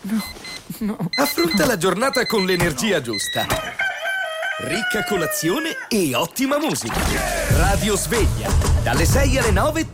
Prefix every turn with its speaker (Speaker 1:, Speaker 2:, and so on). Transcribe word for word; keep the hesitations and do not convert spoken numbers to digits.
Speaker 1: No.
Speaker 2: Affronta la giornata con l'energia giusta. Ricca colazione e ottima musica. Radio Sveglia, dalle sei alle nove